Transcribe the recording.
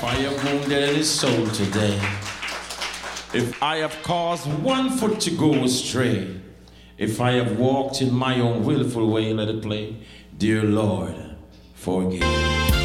I have wounded any soul today, if I have caused one foot to go astray, if I have walked in my own willful way, let it play, dear Lord, forgive.